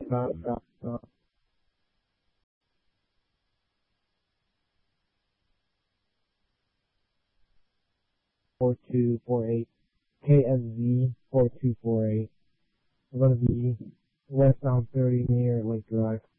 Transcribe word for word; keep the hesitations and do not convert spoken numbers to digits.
Stop, stop, stop. four two four eight. K S Z four two four eight. We're going to be westbound thirty near Lake Drive.